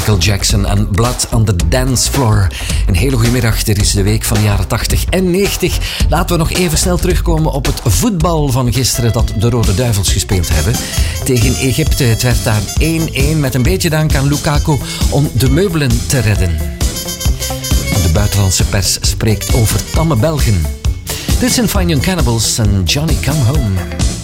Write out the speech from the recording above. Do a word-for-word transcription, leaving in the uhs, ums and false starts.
Michael Jackson en Blood on the Dance Floor. Een hele goede middag, dit is de week van de jaren tachtig en negentig. Laten we nog even snel terugkomen op het voetbal van gisteren dat de Rode Duivels gespeeld hebben. Tegen Egypte, het werd daar één-één met een beetje dank aan Lukaku om de meubelen te redden. De buitenlandse pers spreekt over tamme Belgen. Dit zijn Fine Young Cannibals en Johnny Come Home.